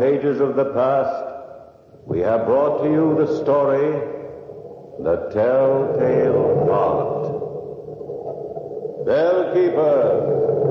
pages of the past, we have brought to you the story, The Telltale Heart. Bellkeeper,